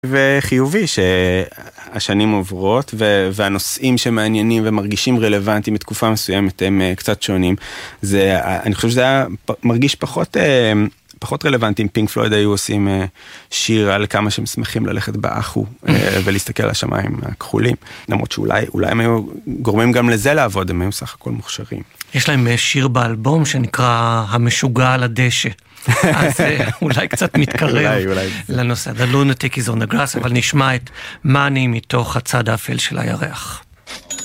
וחיובי שהשנים עוברות והנושאים שמעניינים ומרגישים רלוונטיים בתקופה מסוימת הם קצת שונים. אני חושב שזה היה מרגיש פחות רלוונטי אם פינק פלויד היו עושים שיר על כמה שהם שמחים ללכת באחו ולהסתכל על השמיים הכחולים. למרות שאולי הם היו גורמים גם לזה לעבוד, הם היו סך הכל מוכשרים. יש להם שיר באלבום שנקרא המשוגע על הדשא. אז אולי קצת מתקרב לנושא. The Lunatic is on the Grass, אבל נשמע את מאני מתוך הצד האפל של הירח.